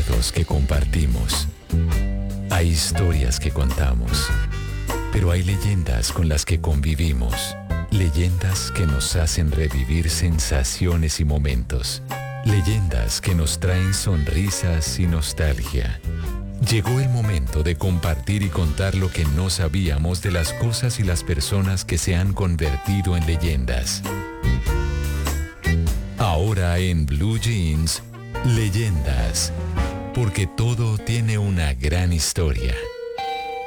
recuerdos que compartimos. Hay historias que contamos. Pero hay leyendas con las que convivimos. Leyendas que nos hacen revivir sensaciones y momentos. Leyendas que nos traen sonrisas y nostalgia. Llegó el momento de compartir y contar lo que no sabíamos de las cosas y las personas que se han convertido en leyendas. Ahora en Blue Jeans, Leyendas. Porque todo tiene una gran historia.